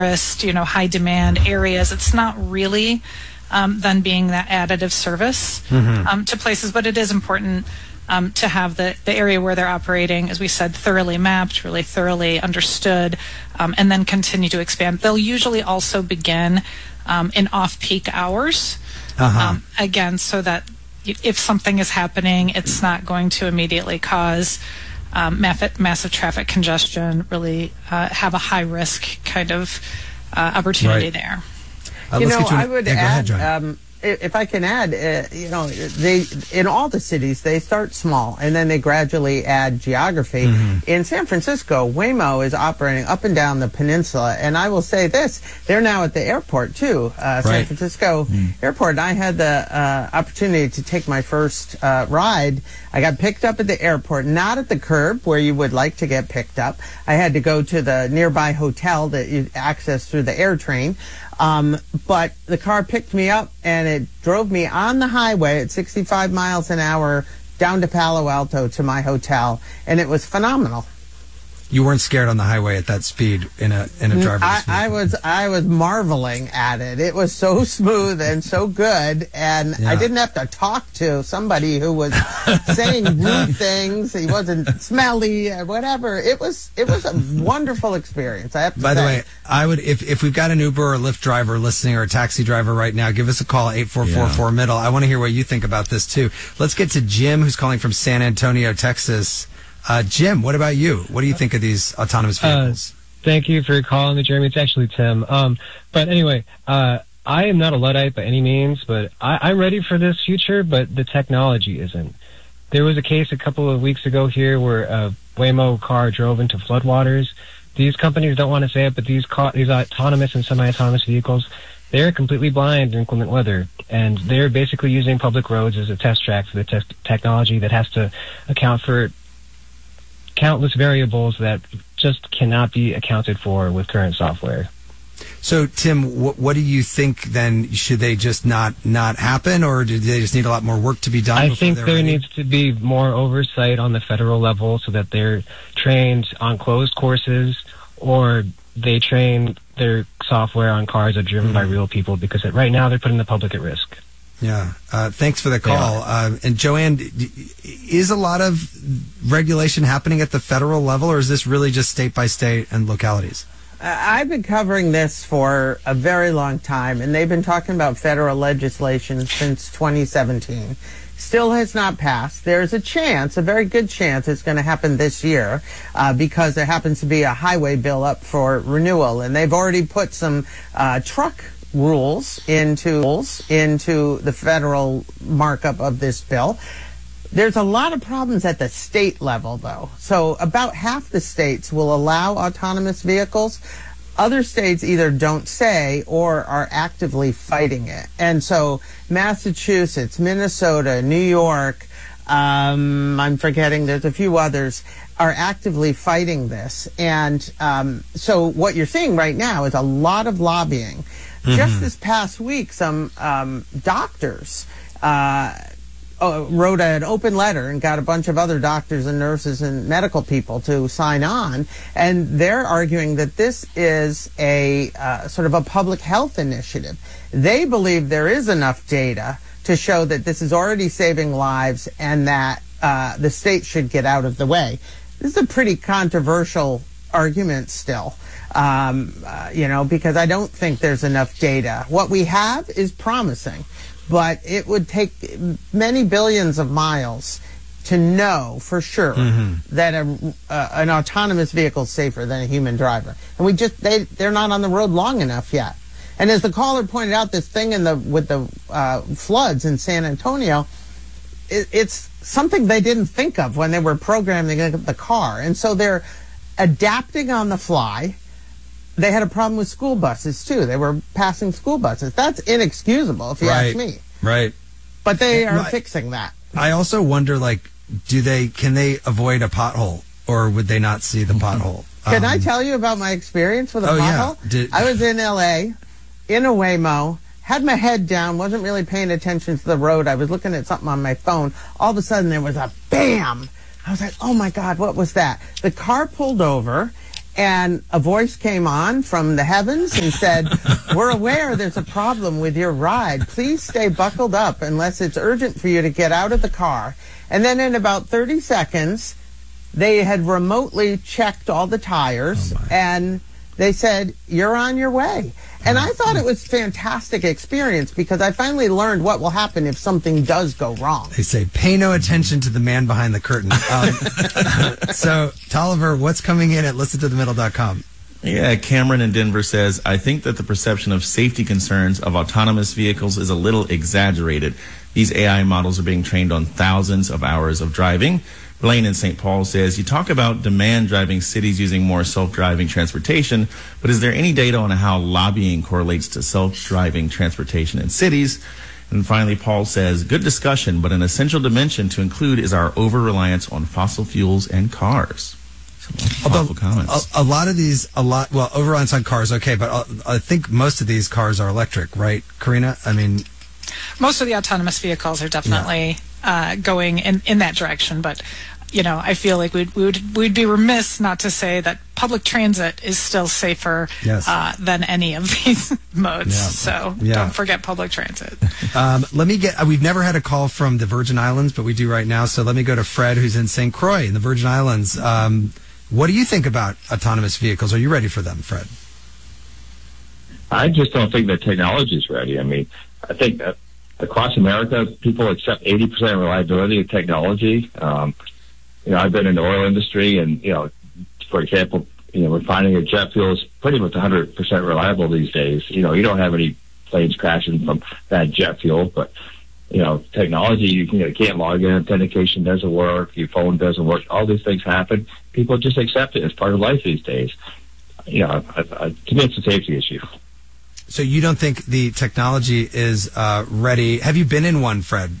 high demand areas. It's not really then being that additive service to places, but it is important to have the area where they're operating, as we said, thoroughly mapped, really thoroughly understood, and then continue to expand. They'll usually also begin in off-peak hours, again, so that if something is happening, it's not going to immediately cause massive traffic congestion, really have a high-risk kind of opportunity there. I would add, if I can add, they in all the cities, they start small and then they gradually add geography. In San Francisco, Waymo is operating up and down the peninsula, and I will say this, they're now at the airport too, San Francisco Airport. I had the opportunity to take my first ride. I got picked up at the airport, not at the curb where you would like to get picked up. I had to go to the nearby hotel that you access through the air train. But the car picked me up and it drove me on the highway at 65 miles an hour down to Palo Alto to my hotel, and it was phenomenal. You weren't scared on the highway at that speed in a driverless vehicle? I was marveling at it. It was so smooth and so good, and I didn't have to talk to somebody who was saying rude things. He wasn't smelly, whatever. It was a wonderful experience, I have to say. By the way, I would if we've got an Uber or Lyft driver listening or a taxi driver right now, give us a call, 8444-MIDDLE. I want to hear what you think about this too. Let's get to Jim, who's calling from San Antonio, Texas. Jim, what about you? What do you think of these autonomous vehicles? Thank you for calling me, Jeremy. It's actually Tim. But anyway, I am not a Luddite by any means, but I'm ready for this future, but the technology isn't. There was a case a couple of weeks ago here where a Waymo car drove into floodwaters. These companies don't want to say it, but these autonomous and semi-autonomous vehicles, they're completely blind in inclement weather, and they're basically using public roads as a test track for the technology that has to account for countless variables that just cannot be accounted for with current software. So, Tim, what do you think then? Should they just not happen, or do they just need a lot more work to be done? I think there needs to be more oversight on the federal level so that they're trained on closed courses, or they train their software on cars that are driven by real people, because right now they're putting the public at risk. Yeah. Thanks for the call. And Joanne, is a lot of regulation happening at the federal level, or is this really just state by state and localities? I've been covering this for a very long time, and they've been talking about federal legislation since 2017. Still has not passed. There's a chance, a very good chance, it's going to happen this year because there happens to be a highway bill up for renewal, and they've already put some truck rules into the federal markup of this bill. There's a lot of problems at the state level, though. So about half the states will allow autonomous vehicles. Other states either don't say or are actively fighting it. And so Massachusetts, Minnesota, New York, I'm forgetting, there's a few others, are actively fighting this. And so what you're seeing right now is a lot of lobbying. Just this past week, some doctors wrote an open letter and got a bunch of other doctors and nurses and medical people to sign on, and they're arguing that this is a sort of a public health initiative. They believe there is enough data to show that this is already saving lives and that the state should get out of the way. This is a pretty controversial argument still. Because I don't think there's enough data. What we have is promising, but it would take many billions of miles to know for sure that an autonomous vehicle is safer than a human driver. And they're not on the road long enough yet. And as the caller pointed out, this thing with the floods in San Antonio, it's something they didn't think of when they were programming the car. And so they're adapting on the fly. They had a problem with school buses, too. They were passing school buses. That's inexcusable, if you ask me. Right. But they are fixing that. I also wonder, can they avoid a pothole, or would they not see the pothole? Can I tell you about my experience with a pothole? Yeah. I was in L.A., in a Waymo, had my head down, wasn't really paying attention to the road. I was looking at something on my phone. All of a sudden, there was a bam. I was like, oh, my God, what was that? The car pulled over, and a voice came on from the heavens and said, "We're aware there's a problem with your ride. Please stay buckled up unless it's urgent for you to get out of the car." And then in about 30 seconds, they had remotely checked all the tires, and they said, "You're on your way." And I thought it was a fantastic experience because I finally learned what will happen if something does go wrong. They say, pay no attention to the man behind the curtain. So, Tolliver, what's coming in at listentothemiddle.com? Yeah, Cameron in Denver says, I think that the perception of safety concerns of autonomous vehicles is a little exaggerated. These AI models are being trained on thousands of hours of driving. Blaine in St. Paul says, you talk about demand driving cities using more self-driving transportation, but is there any data on how lobbying correlates to self-driving transportation in cities? And finally, Paul says, good discussion, but an essential dimension to include is our over-reliance on fossil fuels and cars. Thoughtful comments. A lot of these, over-reliance on cars, okay, but I think most of these cars are electric, right, Karina? I mean, most of the autonomous vehicles are definitely going in that direction, but I feel like we'd be remiss not to say that public transit is still safer than any of these modes. So don't forget public transit. We've never had a call from the Virgin Islands, but we do right now. So let me go to Fred, who's in St. Croix in the Virgin Islands. What do you think about autonomous vehicles? Are you ready for them, Fred? I just don't think the technology is ready. I mean, I think that across America, people accept 80% reliability of technology. I've been in the oil industry, and for example, refining of jet fuel is pretty much 100% reliable these days. You don't have any planes crashing from bad jet fuel, but technology, you can't log in, authentication doesn't work, your phone doesn't work, all these things happen. People just accept it as part of life these days. To me, it's a safety issue. So you don't think the technology is ready? Have you been in one, Fred?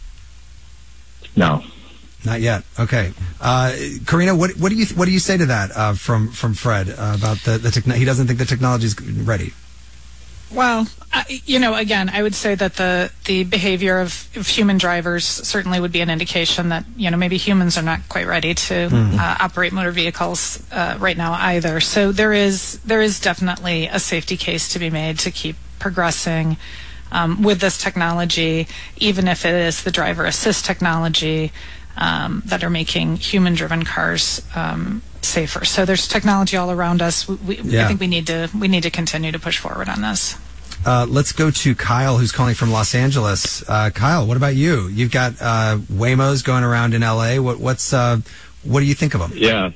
No. Not yet. Okay, Karina, what do you say to that from Fred about the technology? He doesn't think the technology is ready. Well, again, I would say that the behavior of human drivers certainly would be an indication that maybe humans are not quite ready to operate motor vehicles right now either. So there is definitely a safety case to be made to keep progressing with this technology, even if it is the driver assist technology that are making human-driven cars safer. So there's technology all around us. I think we need to continue to push forward on this. Let's go to Kyle, who's calling from Los Angeles. Kyle, what about you? You've got Waymos going around in LA. What do you think of them? Yeah,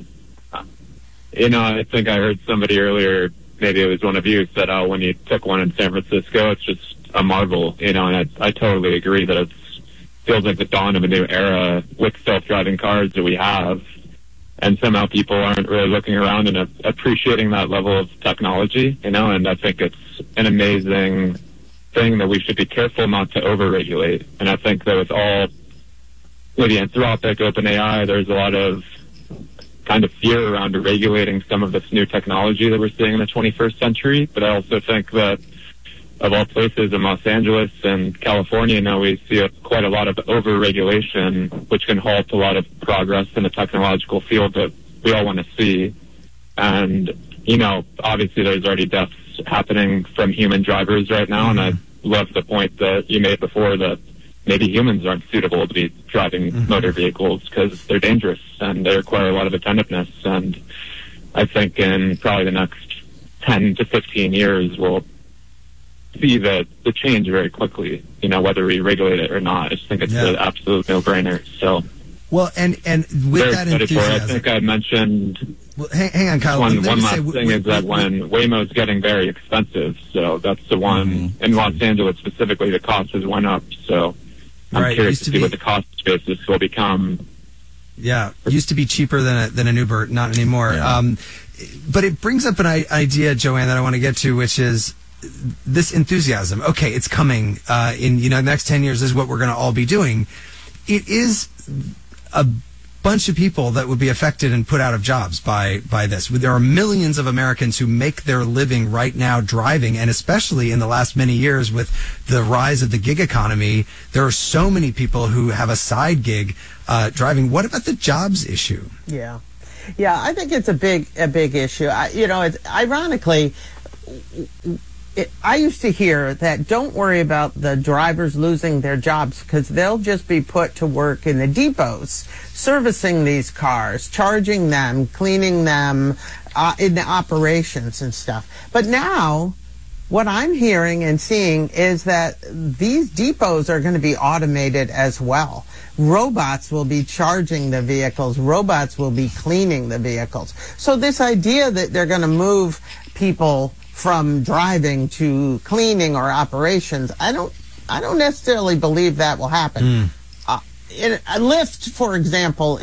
I think I heard somebody earlier, maybe it was one of you, said, "Oh, when you took one in San Francisco, it's just a marvel." And I totally agree that it feels like the dawn of a new era with self-driving cars that we have. And somehow people aren't really looking around and appreciating that level of technology, and I think it's an amazing thing that we should be careful not to over-regulate. And I think that with the Anthropic, OpenAI, there's a lot of kind of fear around regulating some of this new technology that we're seeing in the 21st century. But I also think that of all places in Los Angeles and California now, we see quite a lot of over-regulation, which can halt a lot of progress in the technological field that we all want to see. And, obviously there's already deaths happening from human drivers right now, and I love the point that you made before that maybe humans aren't suitable to be driving motor vehicles because they're dangerous and they require a lot of attentiveness. And I think in probably the next 10 to 15 years, we'll see the change very quickly, whether we regulate it or not. I just think it's an absolute no-brainer. So, well, and with that enthusiasm, I think I mentioned. Well, hang on, Kyle. One last thing is that when Waymo's getting very expensive, so that's the one in Los Angeles specifically. The cost has went up, so I'm curious to see what the cost basis will become. Yeah, it used to be cheaper than an Uber, not anymore. Yeah. But it brings up an idea, Joanne, that I want to get to, which is this enthusiasm. Okay, it's coming in the next 10 years. This is what we're going to all be doing. It is a bunch of people that would be affected and put out of jobs by this. There are millions of Americans who make their living right now driving, and especially in the last many years with the rise of the gig economy, there are so many people who have a side gig driving. What about the jobs issue? Yeah. Yeah, I think it's a big issue. It's ironically, I used to hear that don't worry about the drivers losing their jobs because they'll just be put to work in the depots, servicing these cars, charging them, cleaning them, in the operations and stuff. But now, what I'm hearing and seeing is that these depots are going to be automated as well. Robots will be charging the vehicles. Robots will be cleaning the vehicles. So this idea that they're going to move people from driving to cleaning or operations, I don't necessarily believe that will happen. Lyft, for example,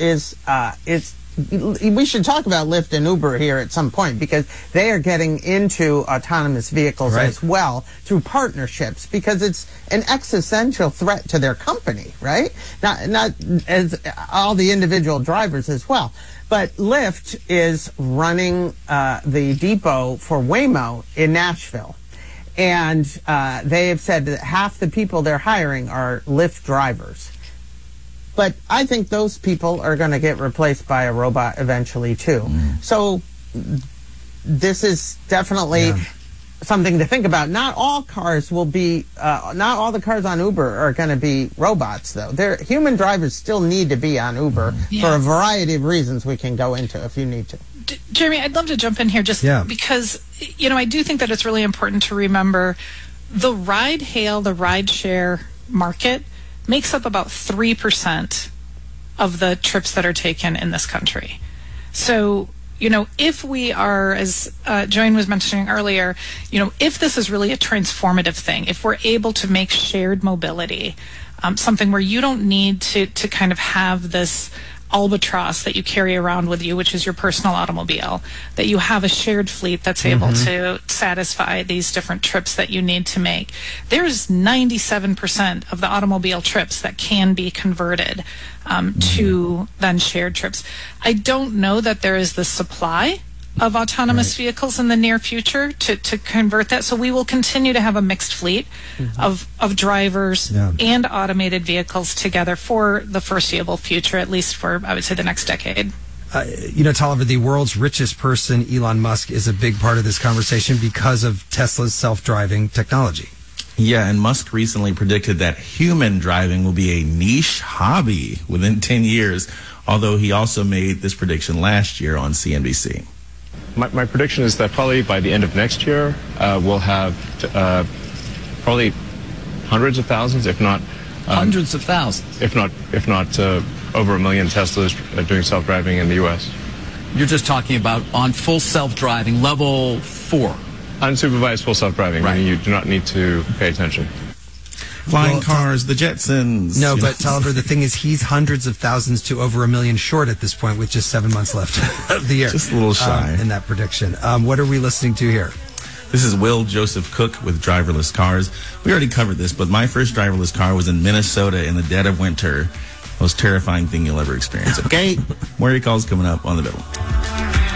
we should talk about Lyft and Uber here at some point because they are getting into autonomous vehicles as well through partnerships because it's an existential threat to their company, right? Not as all the individual drivers as well. But Lyft is running the depot for Waymo in Nashville. And they have said that half the people they're hiring are Lyft drivers. But I think those people are going to get replaced by a robot eventually, too. So this is definitely something to think about. Not all cars will be, not all the cars on Uber are going to be robots, though. Human drivers still need to be on Uber for a variety of reasons we can go into if you need to. Jeremy, I'd love to jump in here just because, I do think that it's really important to remember the ride-hail, the ride-share market makes up about 3% of the trips that are taken in this country. So, if we are, as Joanne was mentioning earlier, if this is really a transformative thing, if we're able to make shared mobility something where you don't need to kind of have this albatross that you carry around with you, which is your personal automobile, that you have a shared fleet that's able to satisfy these different trips that you need to make. There's 97% of the automobile trips that can be converted to then shared trips. I don't know that there is the supply of autonomous vehicles in the near future to convert that. So we will continue to have a mixed fleet of drivers and automated vehicles together for the foreseeable future, at least for, I would say, the next decade. Tolliver, the world's richest person, Elon Musk, is a big part of this conversation because of Tesla's self-driving technology. Yeah, and Musk recently predicted that human driving will be a niche hobby within 10 years, although he also made this prediction last year on CNBC. My prediction is that probably by the end of next year, we'll have probably hundreds of thousands, if not hundreds of thousands, if not over 1 million Teslas doing self-driving in the U.S. You're just talking about on full self-driving, level 4. Unsupervised full self-driving, meaning you do not need to pay attention. Flying cars, the Jetsons. No, but Tolliver, the thing is, he's hundreds of thousands to over 1 million short at this point with just 7 months left of the year. Just a little shy. In that prediction. What are we listening to here? This is Will Joseph Cook with Driverless Cars. We already covered this, but my first driverless car was in Minnesota in the dead of winter. Most terrifying thing you'll ever experience. Okay? More of your calls coming up on The Middle.